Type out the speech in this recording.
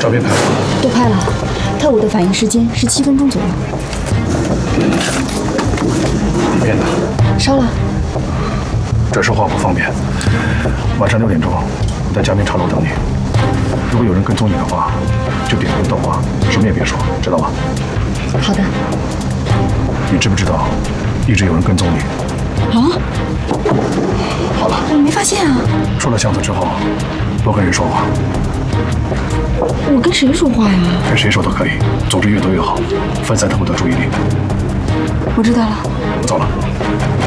照片拍了吗？ 都拍了，特务的反应时间是7分钟左右。 面呢？ 烧了。 这说话不方便。晚上6点钟，我在嘉明茶楼等你。如果有人跟踪你的话，就点灯斗话，什么也别说，知道吗？ 好的。 你知不知道，一直有人跟踪你？ 啊？ 好了， 我没发现啊。 出了巷子之后，多跟人说话。 我跟谁说话呀？ 跟谁说都可以，总之越多越好，分散他们的注意力。 我知道了。 我走了。